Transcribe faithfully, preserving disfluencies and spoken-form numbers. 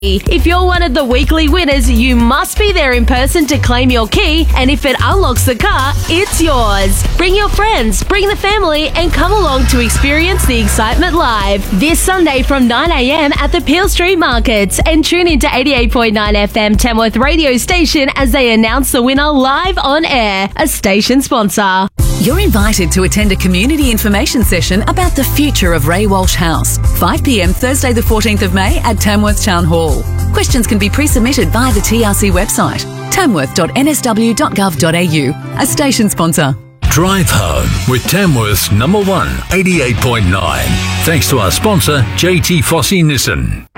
If you're one of the weekly winners, you must be there in person to claim your key, and if it unlocks the car, it's yours. Bring your friends, bring the family, and come along to experience the excitement live this Sunday from nine a m at the Peel Street Markets, and tune into eighty-eight point nine F M Tamworth radio station as they announce the winner live on air, a station sponsor. You're invited to attend a community information session about the future of Ray Walsh House, five p m Thursday the fourteenth of May at Tamworth Town Hall. Questions can be pre-submitted via the T R C website, tamworth dot n s w dot gov dot a u, a station sponsor. Drive home with Tamworth's number one, eighty-eight point nine. Thanks to our sponsor, J T Fossey Nissan.